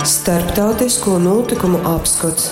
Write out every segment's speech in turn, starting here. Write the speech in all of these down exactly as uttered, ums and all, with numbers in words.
Starptautisko notikumu apskats.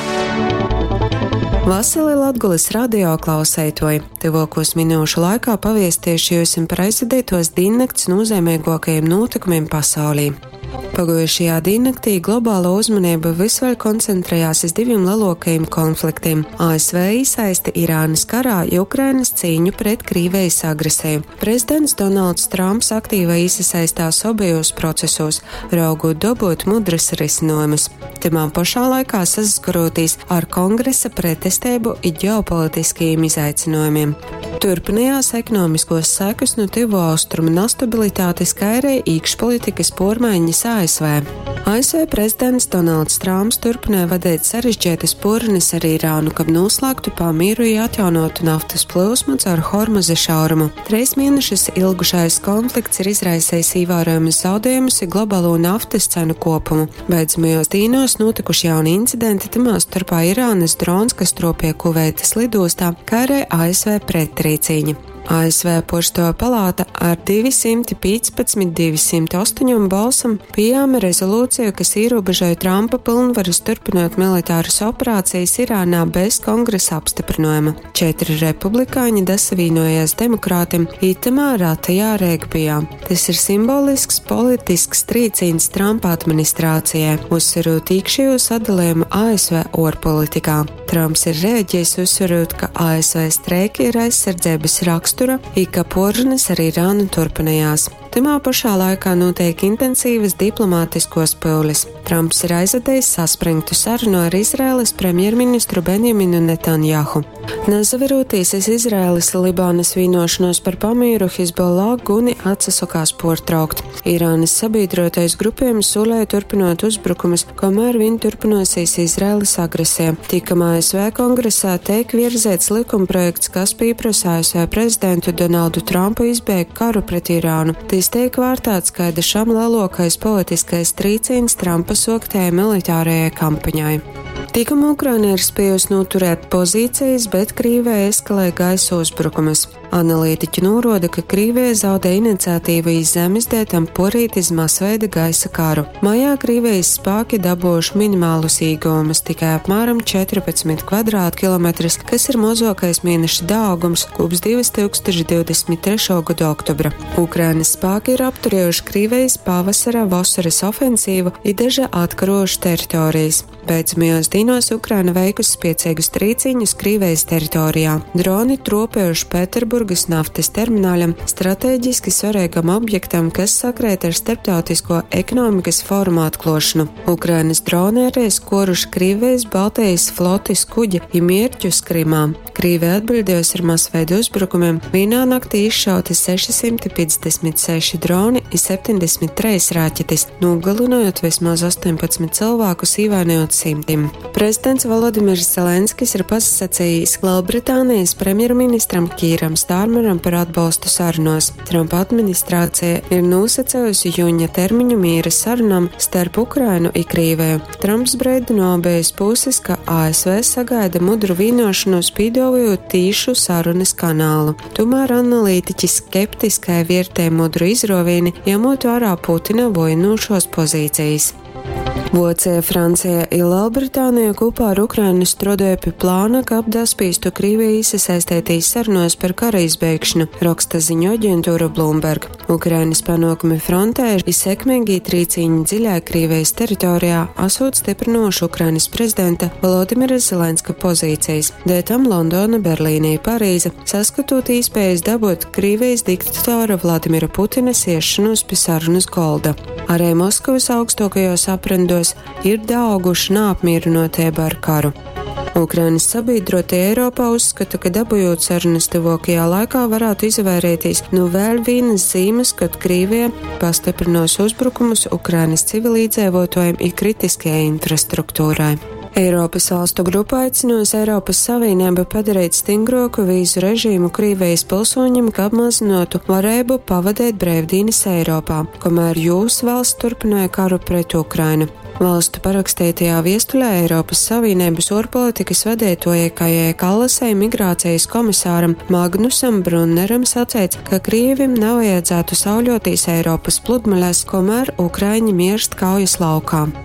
Vasarī Latgulis radio klausētoji. Tuvākos minūšu laikā paviestiešu jums par aizvadītos diennakts nozīmīgākajiem notikumiem pasaulī. Pagājušajā diennaktī globāla uzmanība visvaļ koncentrējās uz diviem lielākajiem konfliktiem - A S V iesaisti Irānas karā, Ukrainas cīņu pret Krievijas agresiju. Prezidents Donalds Trumps aktīvi iesaistās abejos procesos, raugot dabūt mudras risinājumus. Timā pašā laikā saskaroties ar kongresa pretestību un ģeopolitiskajiem izaicinājumiem. Turpinājās ekonomiskos sekas no tuvu austrumu nestabilitātes, kā arī iekšpolitikas pārmaiņas A S V. A S V prezidents Donalds Trumps turpināja vadīt sarežģītas porunas ar Irānu, kad noslēgtu pamieru un atjaunotu naftas plūsmu caur Hormuza šaurumu. Trīs mēnešus ilgušais konflikts ir izraisījis ievērojamus zaudējumus un globālo naftas cenu kopumu. Beidzamajos dīnos notikuši jauni incidenti, timā starpā Irānas drons, kas tropīja Kuveitas lidostā, kā arī A S V pretrīcīņa. A S V Poršto palāta ar divsimt piecpadsmit divsimt astoņi balsam pieņēma rezolūciju, kas ierobežoja Trumpa pilnvarus turpināt militāras operācijas Irānā bez kongresa apstiprinājuma. Četri republikāņi dasavīnojās demokrātim itamā ratajā regbijā. Tas ir simbolisks politisks trīcīns Trumpa administrācijai, uzsverot iekšējo sadalījumu A S V ārpolitikā. Trumps ir rēģējis uzsverot, ka A S V streiki ir aizsardzības raksturs, i ka porunas ar Irānu turpinājās. Timā pašā laikā notiek intensīvas diplomātiskos pūles. Trumps ir aizvadījis saspringtu sarunu ar Izraēlas premjerministru Benjaminu Netanjahu. Nezaveroties iz Izraēlas Libānas vienošanos par pamieru, Hizbollah guni atsasokās pārtraukt. Irānas sabiedrotais grupējums solēja turpinot uzbrukumus, kamēr viņi turpināsies Izraēlas agresija. Tikam A S V kongresā tiek virzēts likumprojekts, kas pieprasa A S V prezidentu Donaldu Trumpu izbeigt karu pret Irānu. Tas tiek vērtēts kā dažām lielākais politiskais trīcīns Trumpa soktajai militārajai kampaņai. Tikam Ukraina ir spējusi noturēt pozīcijas, bet Krievija eskalē gaisa uzbrukumus. Analītiķi norāda, ka Krievija zaudē iniciatīvu iz zemesdētam porīt iz masveida gaisa karu. Maijā Krievijas spēki dabūjuši minimālus iegūmus, tikai apmēram četrpadsmit kvadrātkilometrus, kas ir mazākais mēneša daudzums kopš divi tūkstoši divdesmit trešā gada oktobra. Ukrainas spēki ir apturējuši Krievijas pavasara vasaras ofensīvu un daži atkarojuši teritorijas. Beidzamajos dīnos Ukraina veikusi spēcīgus trīcīņus Krievijas teritorijā. Droni tropējuši Pēterburgas naftas termināļam, strateģiski svarīgam objektam, kas sakrēt ar starptautisko ekonomikas fórumu atklāšanu. Ukrainas droni arī skoruši Krievijas Baltijas flotes kuģi un mērķus Krimā. Krievija atbildējusi ar masveidu uzbrukumiem. Vienā naktī izšauti sešsimt piecdesmit seši droni un septiņdesmit trīs raķetes, nogalinojot vismaz astoņpadsmit cilvēkus, ievainojot simtiem. Prezidents Volodimirs Zelenskis ir pasacījis Lielbritānijas premjerministram Kīram Stārmeram par atbalstu sarunos. Trumpa administrācija ir nosacījusi jūņa termiņu miera sarunām starp Ukrainu un Krieviju. Trumps brīdina abējas puses, ka A S V sagaida mudru vienošanos, pīdovojot tīšu sarunas kanālu. Tomēr analītiķi skeptiskai vērtē mudru izrovieni, ņemot vērā Putina vojinošos pozīcijas. Vācija, Francija un Lielbritānija kopā ar Ukrainu strādāja pie plāna, ka apdaspīstu Krieviju iesaistītīs sarunos par kara izbeigšanu, raksta ziņu aģentūra Bloomberg. Ukrainas panākumi frontē ir sekmīgi trīcīņi dziļā Krievijas teritorijā, esot stiprinoši Ukrainas prezidenta Volodimira Zelenska pozīcijas. Dēļ Londona, Berlīne un Parīze saskatot iespējas dabūt Krievijas diktatora Vladimira Putina iešanos pie sarunas golda. Arī Moskavas augstākajos aprindos ir dauguši neapmierinotība ar karu. Ukrainas sabiedrotie Eiropā uzskata, ka dabūjot sarunas tuvākajā laikā varētu izvairīties no vēl vienas zīmes, kad Krievija pastiprinās uzbrukumus Ukrainas civilīdzīvotājiem un kritiskajai infrastruktūrai. Eiropas valstu grupa aicinājusi Eiropas Savienību padarīt stingrāku vīzu režīmu Krievijas pilsoņiem, kā mazinātu varēbu pavadīt brīvdienas Eiropā, kamēr jūsu valsts turpināja karu pret Ukrainu. Valstu parakstītajā viestulē Eiropas Savienības ārpolitikas vadītājai Kajai Kallasai migrācijas komisāram Magnusam Brunneram sacīts, ka Krievim nevajadzētu sauļoties Eiropas pludmalēs, kamēr Ukraiņi mirst kaujas laukā.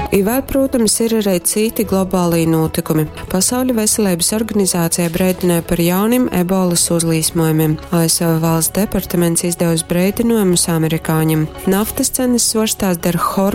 Vēl, protams, ir arī citi globālī notikumi. Pasaules veselības organizācija brēdināja par jauniem ebolas uzlīsmojumiem. A S V valsts departaments izdevusi brēdinājumus amerikāņiem. Naftas cenas svārstās dēļ hormonālu